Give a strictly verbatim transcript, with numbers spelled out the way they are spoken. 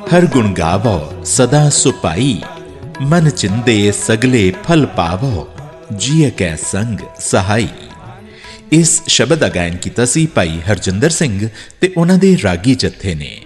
हर गुण गावो सदा सुपाई, मन चिंदे सगले फल पावो, जिय कै संग सहाई। इस शब्द का गायन किया सी भाई हरजिंदर सिंह ते उन्हां दे रागी जत्थे ने।